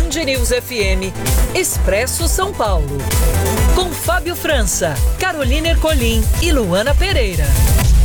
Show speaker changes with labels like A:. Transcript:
A: Band News FM, Expresso São Paulo. Com Fábio França, Carolina Ercolim e Luana Pereira.